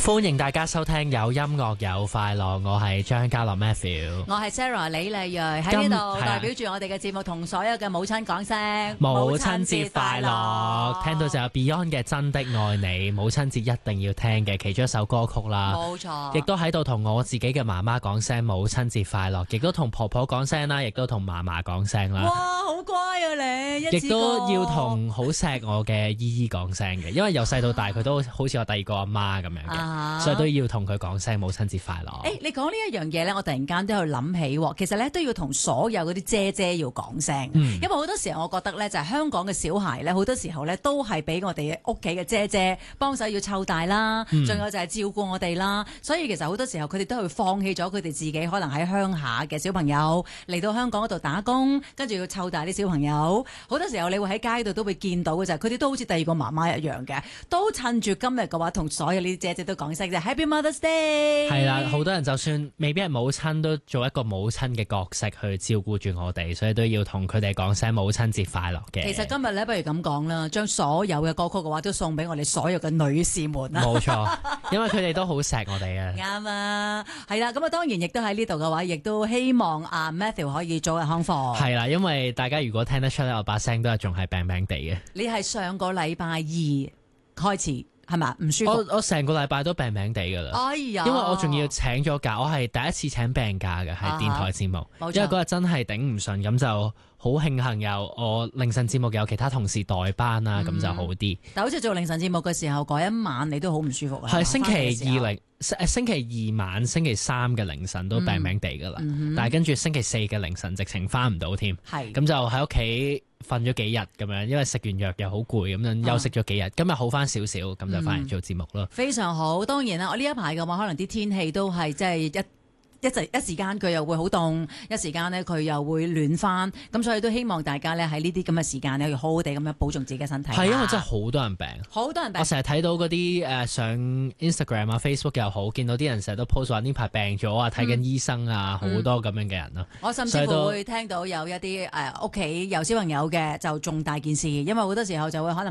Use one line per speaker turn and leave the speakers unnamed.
歡迎大家收聽有音樂有快樂，我係張家樂 Matthew，
我係 Sarah 李麗蕊，喺呢度代表住我哋嘅節目同所有嘅母親講聲
母親節快樂。聽到就有 Beyond 嘅真的愛你，母親節一定要聽嘅其中一首歌曲啦。
冇錯，
亦都喺度同我自己嘅媽媽講聲母親節快樂，亦都同婆婆講聲啦，亦都同嫲嫲講聲啦。
哇，好乖啊你！
亦都要同好錫我嘅姨姨講聲嘅，因為由細到大佢都好似我第二個阿媽咁樣嘅，所以都要同佢講聲母親節快樂。
你講呢一樣嘢咧，我突然間都有諗起，其實咧都要同所有嗰啲姐姐要講聲，因為好多時候我覺得咧就係香港嘅小孩咧，好多時候咧都係俾我哋屋企嘅姐姐幫手要湊大啦，仲有就係照顧我哋啦，所以其實好多時候佢哋都會放棄咗佢哋自己可能喺鄉下嘅小朋友嚟到香港嗰度打工，跟住要湊大啲小朋友。好多時候你會喺街度都會見到嘅就係佢哋都好似第二個媽媽一樣嘅，都趁住今日嘅話同所有呢啲姐姐都講聲啫 Happy Mother's Day。
係啦，好多人就算未必係母親，都做一個母親嘅角色去照顧住我哋，所以都要同佢哋講聲母親節快樂嘅。
其實今日咧，不如咁講啦，將所有嘅歌曲嘅話都送俾我哋所有嘅女士們啦。
冇錯，因為佢哋都好錫我哋啊。
啱啊，係啦，咁啊當然亦都喺呢度嘅話，亦都希望阿 Matthew 可以早日康復。
係啦，因為大家如果聽得出咧，我把聲都係仲係病病地嘅。
你係上個禮拜二開始係咪唔舒服？
我成個禮拜都病病地噶啦。
哎呀，
因為我仲要請咗假，我係第一次請病假嘅，係電台節目，因為嗰日真係頂唔順，咁就好慶幸有我凌晨節目有其他同事代班啦，咁就好啲。
但好似做凌晨節目嘅時候，嗰一晚你都好唔舒服啊？
係星期二晚、星期三嘅凌晨都病病地噶啦，但係跟住星期四嘅凌晨直情翻唔到添，咁就喺屋企瞓咗幾日咁樣，因為食完藥又好攰，咁樣休息咗幾日，今日好翻少少，咁就翻嚟做節目咯。
非常好，當然啦，我呢一排嘅話，可能啲天氣都係即係一時間佢又會好凍，一時間呢佢又會暖翻，咁所以都希望大家咧喺呢啲咁嘅時間咧，要好好地咁樣保重自己嘅身體。
係因為真係好多人病，好多人病。我成日睇到嗰啲上 Instagram 啊、Facebook 又好，見到啲人成日都 post 話呢排病咗啊，睇緊醫生啊，好多咁樣嘅人咯。
我甚至乎會聽到有一啲屋企有小朋友嘅就重大件事，因為好多時候就會可能。